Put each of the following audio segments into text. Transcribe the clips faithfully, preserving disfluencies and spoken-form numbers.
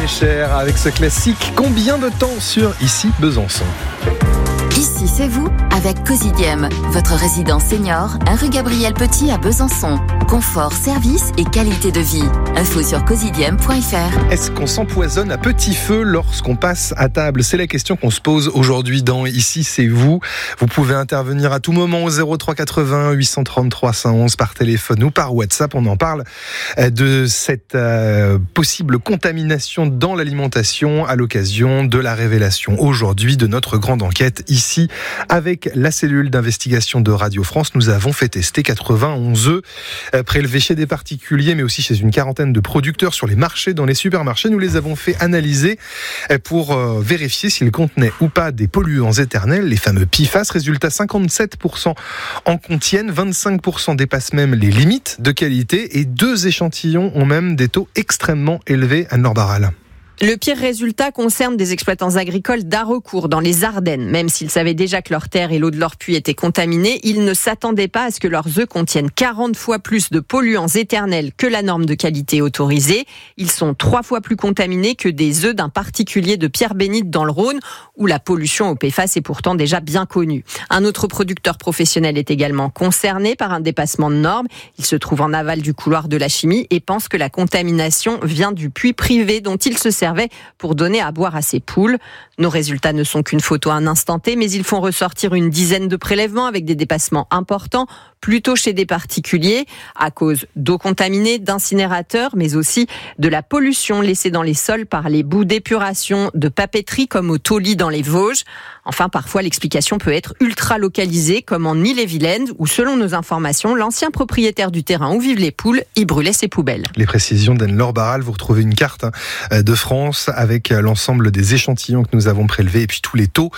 René Cher avec ce classique Combien de temps sur Ici Besançon. Ici c'est vous avec Cosidiem, votre résidence senior, un rue Gabriel Petit à Besançon. Confort, service et qualité de vie. Info sur cosidiem point f r. Est-ce qu'on s'empoisonne à petit feu lorsqu'on passe à table ? C'est la question qu'on se pose aujourd'hui dans Ici c'est vous. Vous pouvez intervenir à tout moment au zéro trois quatre-vingts huit cent trente-trois cent onze par téléphone ou par WhatsApp. On en parle de cette euh, possible contamination dans l'alimentation à l'occasion de la révélation aujourd'hui de notre grande enquête ici avec la cellule d'investigation de Radio France. Nous avons fait tester quatre-vingt-onze œufs prélevés chez des particuliers mais aussi chez une quarantaine de producteurs sur les marchés, dans les supermarchés. Nous les avons fait analyser pour vérifier s'ils contenaient ou pas des polluants éternels, les fameux P F A S. Résultat, cinquante-sept pour cent en contiennent, vingt-cinq pour cent dépassent même les limites de qualité et deux échantillons ont même des taux extrêmement élevés. Anne-Laure Barral. Le pire résultat concerne des exploitants agricoles d'Haraucourt, dans les Ardennes. Même s'ils savaient déjà que leurs terres et l'eau de leur puits étaient contaminés, ils ne s'attendaient pas à ce que leurs œufs contiennent quarante fois plus de polluants éternels que la norme de qualité autorisée. Ils sont trois fois plus contaminés que des œufs d'un particulier de Pierre-Bénite dans le Rhône, où la pollution au P F A S est pourtant déjà bien connue. Un autre producteur professionnel est également concerné par un dépassement de normes. Il se trouve en aval du couloir de la chimie et pense que la contamination vient du puits privé dont il se servait pour donner à boire à ses poules. Nos résultats ne sont qu'une photo à un instant T, mais ils font ressortir une dizaine de prélèvements avec des dépassements importants, plutôt chez des particuliers, à cause d'eau contaminée, d'incinérateurs, mais aussi de la pollution laissée dans les sols par les boues d'épuration de papeterie comme au Tauly dans les Vosges. Enfin, parfois, l'explication peut être ultra localisée, comme en Ille-et-Vilaine, où, selon nos informations, l'ancien propriétaire du terrain où vivent les poules y brûlait ses poubelles. Les précisions d'Anne-Laure Barral. Vous retrouvez une carte de France avec l'ensemble des échantillons que nous avons prélevés et puis tous les taux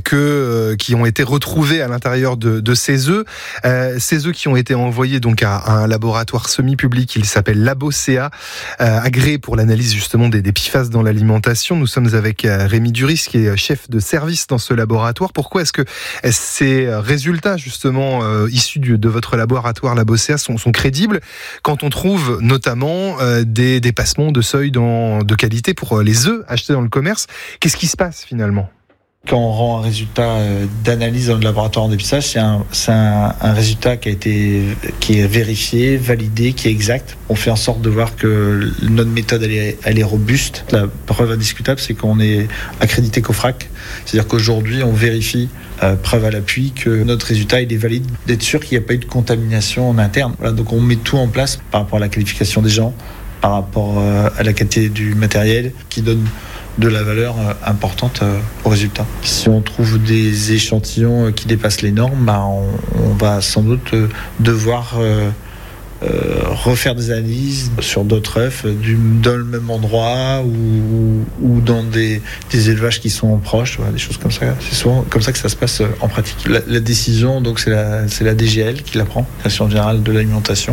que, qui ont été retrouvés à l'intérieur de, de ces œufs. Euh, ces œufs qui ont été envoyés donc à, à un laboratoire semi-public, il s'appelle LaboCA, euh, agréé pour l'analyse justement des, des P F A S dans l'alimentation. Nous sommes avec Rémi Duris, qui est chef de service dans ce laboratoire. Pourquoi est-ce que ces résultats justement euh, issus du, de votre laboratoire LaboCA sont, sont crédibles quand on trouve notamment euh, des dépassements de seuil dans, de qualité pour les œufs achetés dans le commerce? Qu'est-ce qui se passe finalement? Quand on rend un résultat d'analyse dans le laboratoire en dépistage, c'est un, c'est un, un résultat qui a été, qui est vérifié, validé, qui est exact. On fait en sorte de voir que notre méthode, elle est, elle est robuste. La preuve indiscutable, c'est qu'on est accrédité COFRAC. C'est-à-dire qu'aujourd'hui, on vérifie, euh, preuve à l'appui, que notre résultat, il est valide, d'être sûr qu'il n'y a pas eu de contamination en interne. Voilà, donc on met tout en place par rapport à la qualification des gens, par rapport euh, à la qualité du matériel, qui donne de la valeur importante au résultat. Si on trouve des échantillons qui dépassent les normes, bah on, on va sans doute devoir euh, euh, refaire des analyses sur d'autres œufs du, dans le même endroit ou, ou dans des, des élevages qui sont proches, voilà, des choses comme ça. C'est souvent comme ça que ça se passe en pratique. La, la décision, donc, c'est la, c'est la D G L qui la prend, la Direction générale de l'alimentation,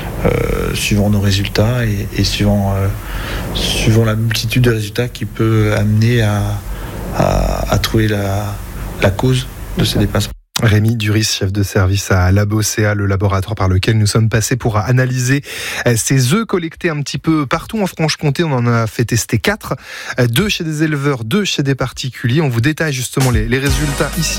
euh, suivant nos résultats et, et suivant, euh, suivant la multitude de résultats qui peut amener à, à, à trouver la, la cause de ces dépassements. Rémi Duris, chef de service à LaboCA, le laboratoire par lequel nous sommes passés pour analyser ces œufs collectés un petit peu partout en Franche-Comté. On en a fait tester quatre, deux chez des éleveurs, deux chez des particuliers. On vous détaille justement les, les résultats ici.